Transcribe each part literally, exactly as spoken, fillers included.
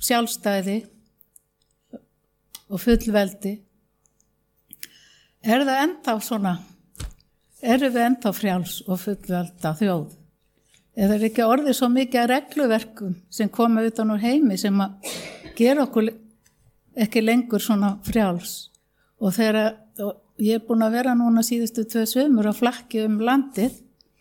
sjálfstæði og fullveldi, er það ennþá svona, erum við ennþá frjáls og fullvelda þjóð? Eða er ekki orðið svo mikið að regluverkum sem koma utan úr heimi sem að gera okkur ekki lengur svona frjáls? Og þegar og ég er búin að vera núna síðustu tvö sumur að flakki um landið,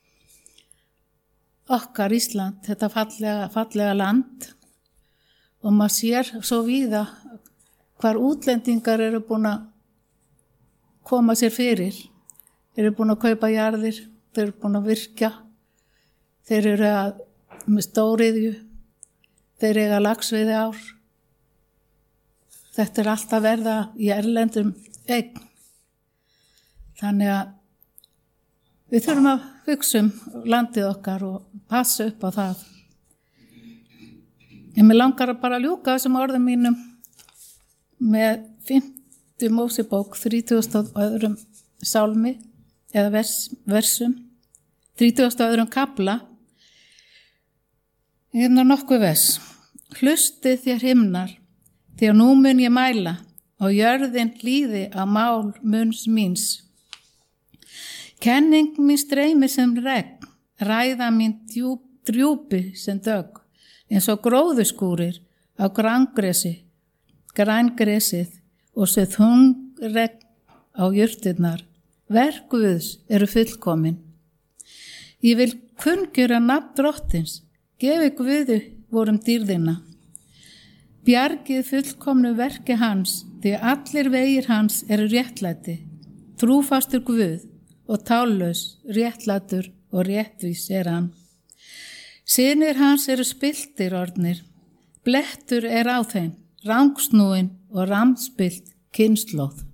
okkar Ísland, þetta fallega, fallega land, og maður sér svo víða hvar útlendingar eru búin að koma sér fyrir, eru búin að kaupa jarðir, þeir eru búin að virkja, þeir eru að, með stóriðju, þeir eiga laxveiði ár. Þetta er allt að verða í erlendum eign. Þannig að við þurfum að hugsa um landið okkar og passa upp á það. En mér langar að bara ljúka þessum orðum mínum með fimmtu Mósebók, þrítugasta og öðrum sálmi, eða vers, versum, þrítugasta og öðrum kafla. Hérna nokkuð vers. Hlustið þér himnar, því að nú mun ég mæla, og jörðin hlýði á mál munns míns. Kenning mín streymi sem regn, ræða mín djúp, drjúpi sem dögg, eins og gróðuskúrir á grængresi, grængresið og sem þungregn á jurtirnar. Verk Guðs eru fullkomin. Ég vil kunngjöra nafn Drottins, gefi Guði vorum dýrðina. Bjargið fullkomnu verki hans, því allir vegir hans eru réttlæti, trúfastur Guð og tállaus, réttlátur og réttvís er hann. Synir hans eru spilltir orðnir, blettur er á þeim, rangsnúin og ramspilt kynslóð.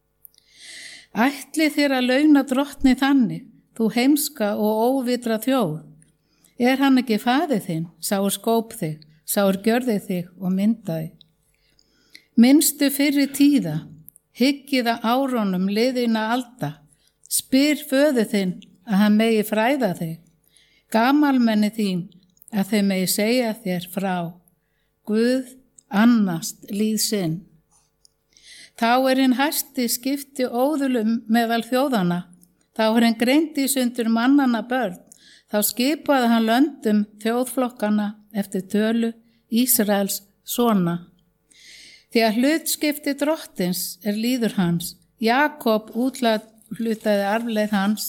Ætli þér að launa Drottni þannig, þú heimska og óvitra þjóð. Er hann ekki faðir þinn, sá er skóp þig, sá er gjörði þig og myndaði. Minnstu fyrri tíða, hyggiða árónum liðina alda, spyr föður þinn að hann megi fræða þig, gamalmenni þín að þau megi segja þér frá, Guð annast líð sinn. Þá er hinn hæsti skipti óðulum meðal þjóðana, þá er hinn greindi sundur mannana börn, þá skipaði hann löndum þjóðflokkana eftir tölu Ísraels sona. Því að hlutskipti Drottins er líður hans, Jakob útlæð hlutaði arfleið hans.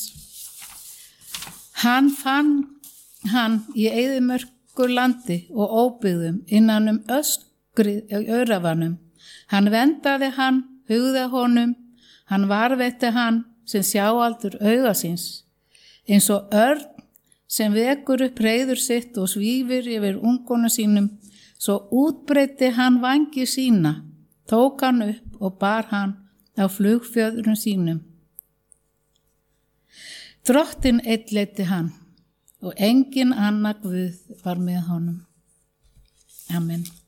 Hann fann hann í eyðimörkur landi og óbyggðum innan um öskrið örafanum. Hann vendaði hann, hugða honum, hann varvetti hann sem sjáaldur auga síns. Eins og örn sem vekur upp reiður sitt og svífir yfir ungona sínum, svo útbreiddi hann vangi sína, tók hann upp og bar hann á flugfjöðrum sínum. Drottinn einn leiddi hann og engin annar Guð var með honum. Amen.